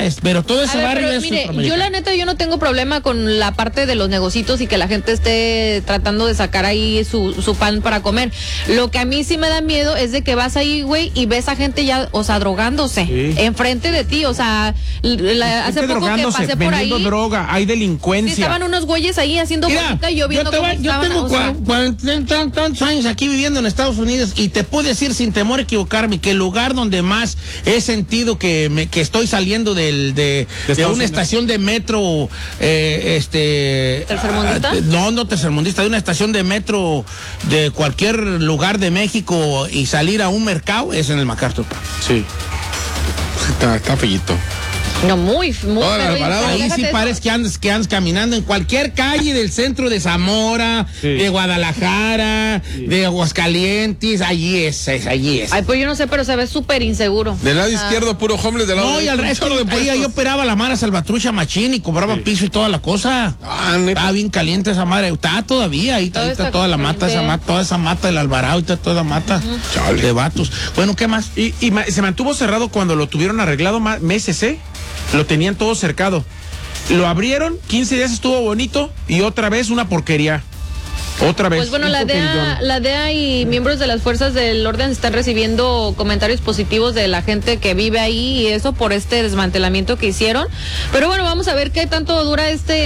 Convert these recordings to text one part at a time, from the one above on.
pero todo ese barrio es mire, yo la neta, yo no tengo problema con la parte de los negocitos y que la gente esté tratando de sacar ahí su pan para comer. Lo que a mí sí me da miedo es de que vas ahí, güey, y ves a gente ya, o sea, drogándose enfrente de ti, o sea, hace poco que pasé por ahí. Droga, hay delincuencia. Sí, estaban unos güeyes ahí haciendo bolita y yo viendo cómo estaban. Yo tengo 40 tantos años aquí viviendo en Estados Unidos y te puedo decir sin temor a equivocarme que el lugar donde más he sentido que estoy saliendo de una estación de metro, ¿tercermundista? No tercermundista, de una estación de metro de cualquier lugar de México y salir a un mercado es en el MacArthur Park. Sí. Está feíto. No, muy ahí sí parece que andas caminando en cualquier calle del centro de Zamora, de Guadalajara, de Aguascalientes, allí es. Ay, pues yo no sé, pero se ve súper inseguro. Del lado izquierdo, puro homeless, del lado derecho. No, y al resto ahí operaba la Mara Salvatrucha Machín y cobraba piso y toda la cosa. Estaba bien caliente esa madre. Está todavía, ahí está toda la mata, toda esa mata del Alvarado, y está toda la mata de vatos. Bueno, ¿qué más? Y se mantuvo cerrado cuando lo tuvieron arreglado meses, Lo tenían todo cercado. Lo abrieron, 15 días estuvo bonito y otra vez una porquería. Otra vez. Pues bueno, la DEA y miembros de las fuerzas del orden están recibiendo comentarios positivos de la gente que vive ahí y eso por este desmantelamiento que hicieron. Pero bueno, vamos a ver qué tanto dura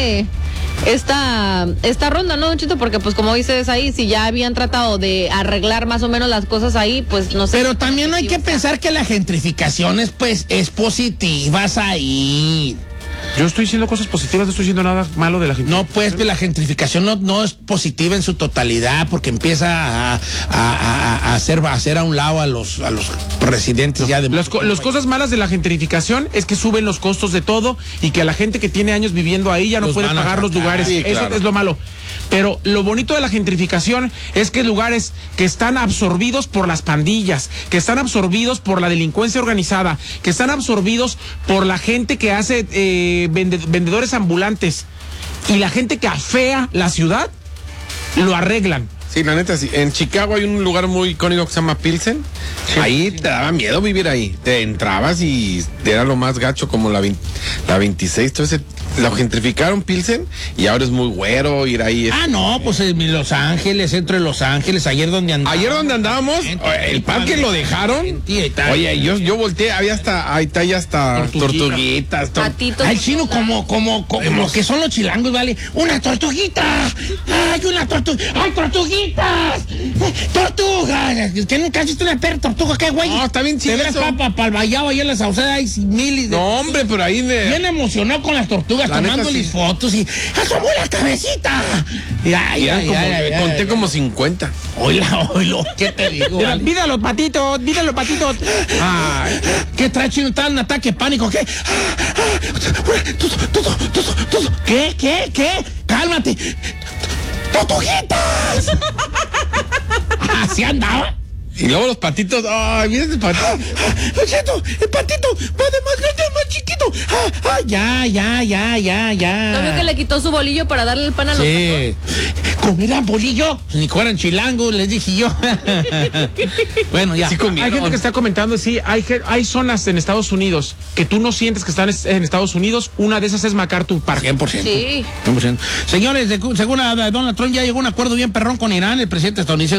esta ronda, ¿no, Don Chito? Porque pues como dices ahí, si ya habían tratado de arreglar más o menos las cosas ahí, pues no sé. Pero también no hay que pensar que la gentrificación es positiva ahí. Yo estoy diciendo cosas positivas, no estoy diciendo nada malo de la gentrificación. No, pues la gentrificación no es positiva en su totalidad, porque empieza a hacer a un lado a los residentes ya de... Las cosas malas de la gentrificación es que suben los costos de todo y que a la gente que tiene años viviendo ahí ya no puede pagar los lugares. Sí, eso es lo malo. Pero lo bonito de la gentrificación es que lugares que están absorbidos por las pandillas, que están absorbidos por la delincuencia organizada, que están absorbidos por la gente que hace vendedores ambulantes y la gente que afea la ciudad, lo arreglan. Sí, la neta, sí. En Chicago hay un lugar muy icónico que se llama Pilsen. Sí. Ahí te daba miedo vivir ahí. Te entrabas y era lo más gacho, como la 26. Entonces lo gentrificaron Pilsen y ahora es muy güero ir ahí. No, pues en Los Ángeles, centro de Los Ángeles, ayer donde andábamos, el parque lo dejaron. Oye, yo volteé, había hasta tortuguitas. Patitos. Ay, chino, como que son los chilangos, ¿vale? ¡Una tortuguita! ¡Ay, una tortuga! ¡Ay, tortuguitas! ¡Tortugas! Que nunca has visto una perra tortuga, ¿qué, güey? No, está bien chido. Te ves para el vallado, ahí en la Sauceda hay miles de... No, hombre, pero ahí bien emocionado con las tortugas, tomándoles fotos y ¡asomó la cabecita! Conté como 50. Oíla, ¿qué te digo? ¡Vida los patitos! Ay, ¿qué trae, chino? ¿Está en ataque pánico? ¿Qué? ¿Qué? ¡Cálmate! ¡Tortuguitas! Así andaba. Y luego los patitos, ¡ay, mira ese patito! ¡El patito! ¡Va de más grande a más chiquito! Ya. ¿No vio que le quitó su bolillo para darle el pan a los sí. ¿Comerán bolillo? Ni fueran chilangos, les dije yo. Bueno, ya. Sí, hay gente que está comentando, sí, hay zonas en Estados Unidos que tú no sientes que están en Estados Unidos. Una de esas es MacArthur Park. 100%. Sí. 100%. Señores, según Donald Trump ya llegó a un acuerdo bien perrón con Irán. El presidente estadounidense,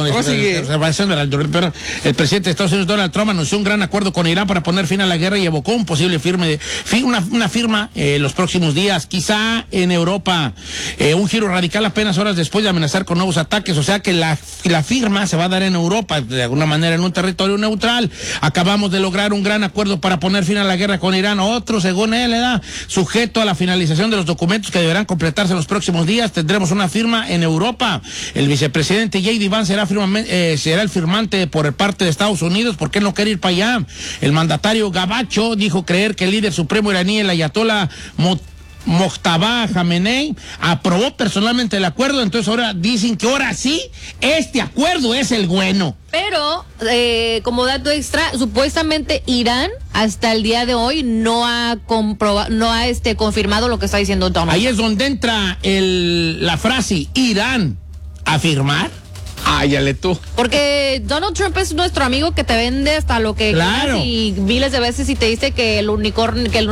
el presidente de Estados Unidos, Donald Trump, anunció un gran acuerdo con Irán para poner fin a la guerra y evocó un posible una firma los próximos días, quizá en Europa. Un giro radical apenas horas después de amenazar con nuevos ataques, o sea que la firma se va a dar en Europa, de alguna manera en un territorio neutral. Acabamos de lograr un gran acuerdo para poner fin a la guerra con Irán, otro, según él, sujeto a la finalización de los documentos que deberán completarse en los próximos días. Tendremos una firma en Europa. El vicepresidente J.D. Vance será el firmante por parte de Estados Unidos, porque él no quiere ir para allá. El mandatario gabacho dijo creer que el líder supremo iraní, el ayatollah Mojtaba Khamenei, aprobó personalmente el acuerdo. Entonces ahora dicen que ahora sí, este acuerdo es el bueno. Pero, como dato extra, supuestamente Irán hasta el día de hoy no ha confirmado lo que está diciendo Donald. Ahí es donde entra la frase "Irán afirmar". Áyale tú. Porque Donald Trump es nuestro amigo que te vende hasta lo que claro. quieras y miles de veces y te dice que el unicornio,